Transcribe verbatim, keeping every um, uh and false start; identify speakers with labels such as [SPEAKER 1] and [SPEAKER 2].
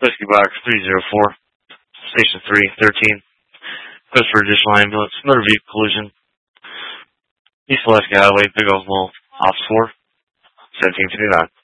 [SPEAKER 1] Whiskey Box three zero four, Station three thirteen. Request for additional ambulance, motor vehicle collision. East Alaska Highway, Big Oak Mall, Office four, seventeen fifty-nine.